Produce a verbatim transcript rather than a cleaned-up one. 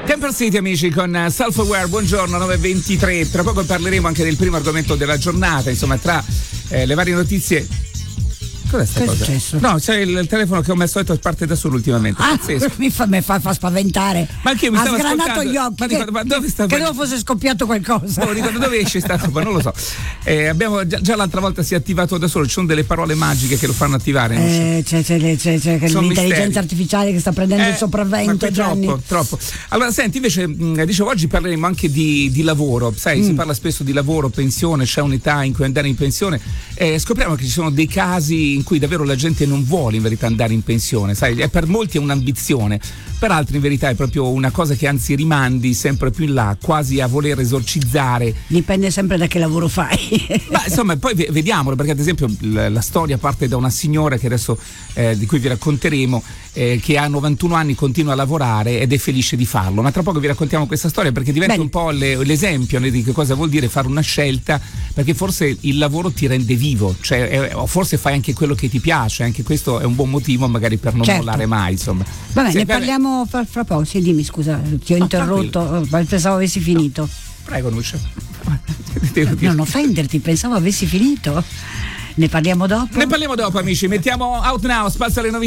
Temple City, amici, con Self-Aware. Buongiorno, nove e ventitré. Tra poco parleremo anche del primo argomento della giornata, insomma, tra eh, le varie notizie. Cos'è sta che cosa? È successo? No, c'è il, il telefono che ho messo e parte da solo ultimamente. Ah, mi fa, mi fa, fa spaventare. Ma anche io mi ha stavo sgranato ascoltando. gli occhi. Ma dico, ma dove sta? Credevo fosse scoppiato qualcosa. No, dico, dove esce sta roba? Non lo so. Eh, abbiamo già, già l'altra volta si è attivato da solo. Ci sono delle parole magiche che lo fanno attivare. Eh, c'è, c'è, c'è, c'è l'intelligenza misteri. artificiale che sta prendendo eh, il sopravvento. Gianni. Troppo, troppo. Allora, senti, invece, mh, dicevo, oggi parleremo anche di, di lavoro. Sai, mm. si parla spesso di lavoro, pensione, c'è un'età in cui andare in pensione. Eh, scopriamo che ci sono dei casi in cui davvero la gente non vuole in verità andare in pensione, sai, è per molti è un'ambizione, per altri in verità è proprio una cosa che anzi rimandi sempre più in là, quasi a voler esorcizzare. Dipende sempre da che lavoro fai. Ma insomma, poi vediamolo, perché ad esempio la, la storia parte da una signora che adesso eh, di cui vi racconteremo, eh, che ha novantuno anni, continua a lavorare ed è felice di farlo, ma tra poco vi raccontiamo questa storia perché diventa Bene. un po' le, l'esempio di che cosa vuol dire fare una scelta, perché forse il lavoro ti rende vivo, cioè eh, o forse fai anche quello che ti piace, anche questo è un buon motivo magari per non certo. mollare mai, insomma. Vabbè, sì, ne vabbè. parliamo fra, fra poco. Sì, dimmi, scusa, ti ho no, interrotto, tranquillo. Pensavo avessi finito. Prego, Nuccia. Non offenderti, pensavo avessi finito. Ne parliamo dopo? Ne parliamo dopo, amici. Mettiamo Out Now, spazio alle novità.